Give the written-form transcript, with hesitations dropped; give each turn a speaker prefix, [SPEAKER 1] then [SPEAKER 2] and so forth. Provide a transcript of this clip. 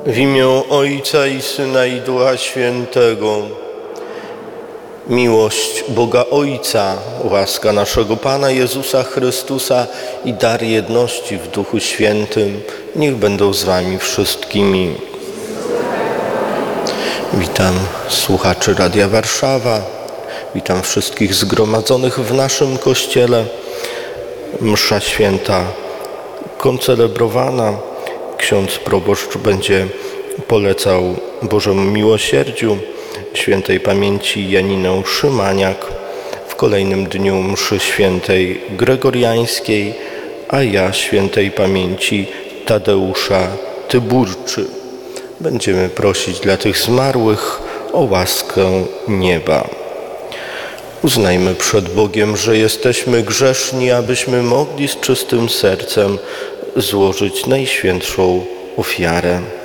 [SPEAKER 1] W imię Ojca i Syna i Ducha Świętego. Miłość Boga Ojca, łaska naszego Pana Jezusa Chrystusa i dar jedności w Duchu Świętym niech będą z wami wszystkimi. Witam słuchaczy Radia Warszawa, witam wszystkich zgromadzonych w naszym kościele. Msza święta koncelebrowana. Ksiądz proboszcz będzie polecał Bożemu Miłosierdziu świętej pamięci Janinę Szymaniak, w kolejnym dniu mszy świętej gregoriańskiej, a ja świętej pamięci Tadeusza Tyburczy. Będziemy prosić dla tych zmarłych o łaskę nieba. Uznajmy przed Bogiem, że jesteśmy grzeszni, abyśmy mogli z czystym sercem złożyć najświętszą ofiarę.